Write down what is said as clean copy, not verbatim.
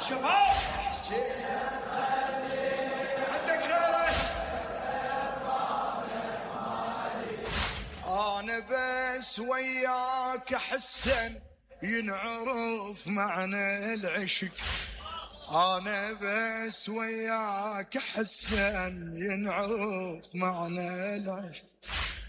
شباب حسين عندك خيره. انا بس وياك حسن ينعرف معنى العشق. انا بس وياك حسن ينعرف معنى العشق.